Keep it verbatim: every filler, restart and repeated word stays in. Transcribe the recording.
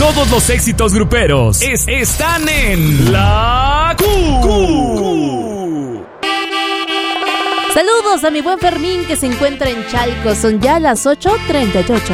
Todos los éxitos gruperos es- están en La Q. Q. Saludos a mi buen Fermín que se encuentra en Chalco. Son ya las ocho treinta y ocho.